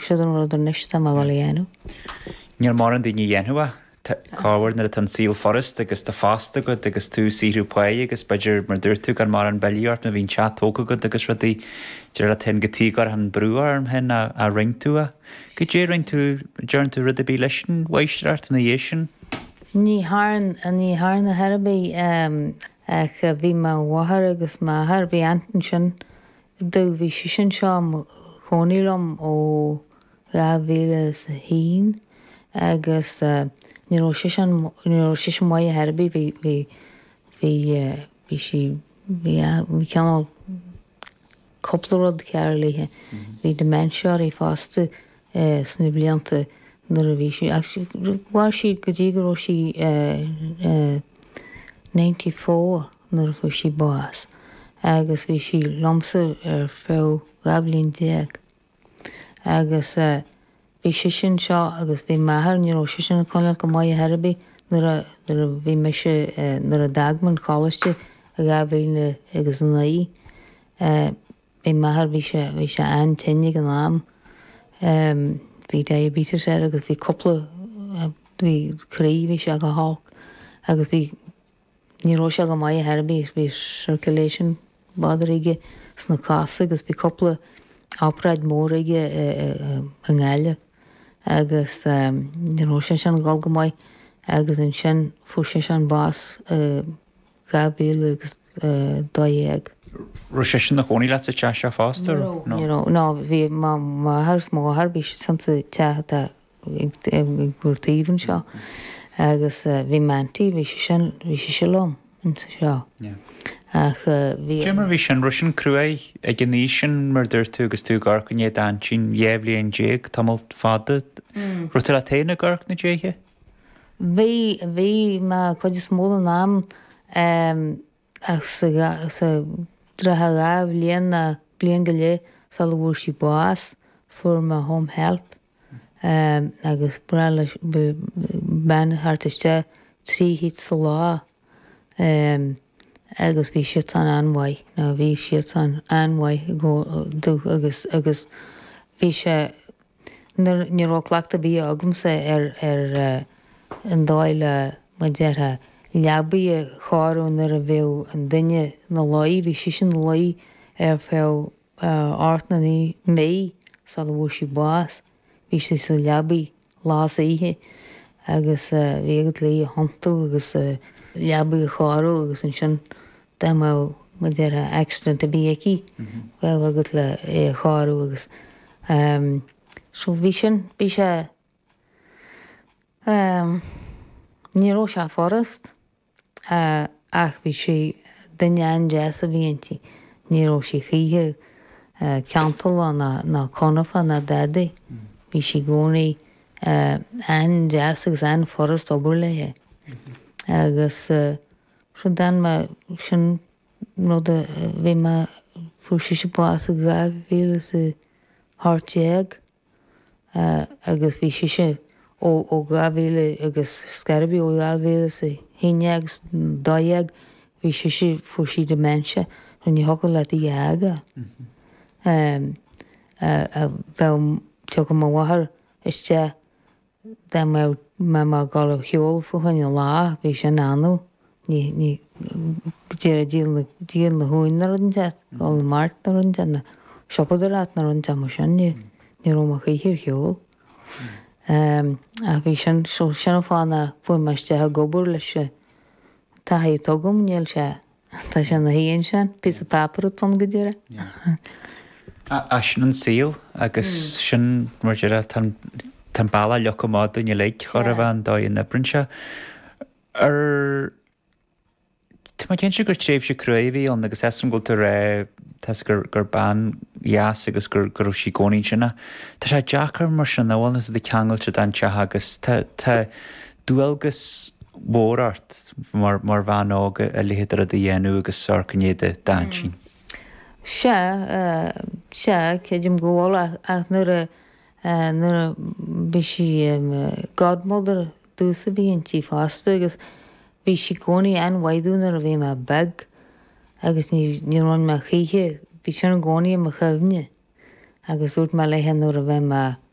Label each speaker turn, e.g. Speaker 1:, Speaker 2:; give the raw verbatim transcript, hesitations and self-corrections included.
Speaker 1: siad an rud ar niste am gáil dhéanú.
Speaker 2: Níor mar an daoine dhéanú cáhar na an síl forest agus tá fásta go agus tú síú poí agus beidir mar dúirú gan mar an bailíart na bhín tetóga go agus rudí dear a ten gotíígar an brúarm hen a, a ring tú a. Go dé ring tú dearn tú rud a bí leis an waistart na dhé sin?
Speaker 1: Ní háin a ní há na Harbí ach bhí má bhthar agus máthar bhí antan sin do bhí si sin seo chonílam ó gabhíle sa hín agus ní si sin mai a Harbí bhí bhí si bhí ceanal copplarrod cear léthe bhí de menseir í fásta sna blianta nar a bhí si bhhair si go dtí go raibh si ninety-four nar a fu si bás agus bhí si lomsa ar fé gablín déag agus bhí si sin seo agus bhí maithar ní raibh si sin na coinil go mai a Harbí nar a bhí me se nar a dagman choiste a gablín agus an naí bhí maithar bhí se bhí se an tenne an am bhí diabetes ar agus bhí coppla bhí crí bhí se go hálk agus bhí ní raibh se go mai a Harbí bhí circulation bádar ige sna casa agus bhí coppla ápraid mór ige an gáile agus ní raibh sé sin gáil go mai agus an sin fu sé an bás gabíal agus dóéag.
Speaker 2: Ru sé sin na choní le a te se fástar?
Speaker 1: ná bhí máthar mó Harbí santa te ag búirtaíhann seo agus bhí mantí bhí sin bhí si se lom seo.
Speaker 2: Jimar bhí sin rusin crué ag gní sin mar dúir tú agus tú gar go néad an sin dhéhlíon déag tamalt fada ruta le téna gar na déige?
Speaker 1: Bhí bhí má chuid is móla nám ach sa dratha gah líon na blion go lé sal bhúr si bás fu má home help agus breile ben hartiste trí hít sa lá agus bhí siad an anmhaid ná bhí siad an anmhaid dú agus agus bhí sé ní ráchleachta bí agamsa ar ar an dáile mu deartha leabaí a cháún ar a bhéh an duine na laí bhí si sin laí ar fé ána ní mé sal bhúr si bás bhí sé sa leabaí lás ihe agus bhí agad lí a hanú agus leabaí a cháú agus an sin de mu deartha accident a bí aici bheith agad le é cháú agus so bhí sin bhí sé ní raibh se forrast ach bhí si duine an deas a bhíonntí ní raibh si chithe ceantal ná conafa na dada bhí si gcónaí an deas agus an forrast obair lethe agus so dan me sin nó bhí me fu si se bás a gah bhíle sa háteag agus bhí si se ó ó gabhíle agus scarbí ó gabhíle sa híineag dóag bhí si si fu si de mense ru ní hoca le í aga bheith tu go mhahar iste de me má gáil cheol fuhain lá bhí sin anú ní dé díal na húin na run te gáil na mát na run te na siopadarrát na run te mar sin ní róach hir cheol. A bhí sin sin fána fu meiste a gobar lei se taí tugam níl se tá sin na híon sin pí a papar tan go ddíire.
Speaker 2: A sin an síl agus sin mar tan bailla lechamáda ní le chu a bheith an dáon na brinse ar Tá má cén se gur tréh se cruéhí an agus esan go ré gur gur ban jaas agus gur gur sí gcóí sinna. Tá sé deachar mar sin bhhailna de ceangailte an tethe agus tá dúalgus mórart mar mar bhean ága a lihéidir a dhéanú agus sarcanéide dain sin.
Speaker 1: Se se céidim gháil ach nuair nuair bhí si godmódar dúsa bhíon tí fásta agus bhí si gcónaí an waidúnar a bhí me beg agus níráin me chiche bhí sin an gcónaí a chumne agus út me leihe nuair a bheith me